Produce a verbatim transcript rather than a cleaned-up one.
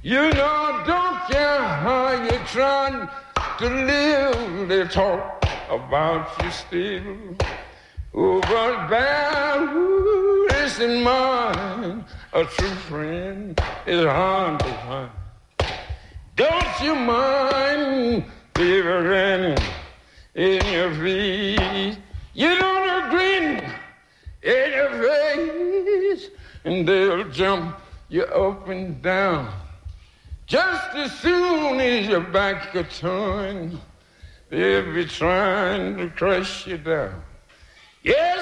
You know, don't care how you're trying to live, they talk about you still. Oh, but bad, ooh, listen, mine, a true friend is hard to find. Don't you mind shivering in your feet? You don't grin in your face, and they'll jump you up and down. Just as soon as your back could turn, they'll be trying to crush you down. Yes,